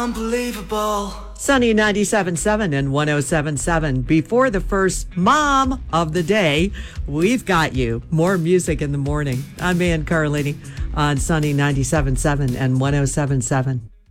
Unbelievable. Sunny 97.7 and 107.7. Before the first mom of the day, we've got you. More music in the morning. I'm Ann Carlini on Sunny 97.7 and 107.7.